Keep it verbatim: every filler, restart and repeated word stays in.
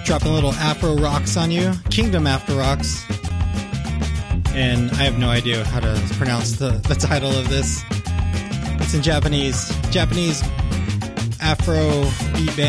dropping little Afro rocks on you. Kingdom Afro Rocks. And I have no idea how to pronounce the, the title of this. It's in Japanese. Japanese Afro beat band.